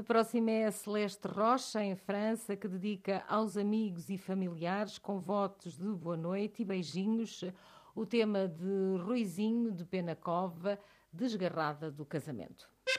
A próxima é a Celeste Rocha, em França, que dedica aos amigos e familiares com votos de boa noite e beijinhos o tema de Ruizinho de Pena Cova, Desgarrada do Casamento.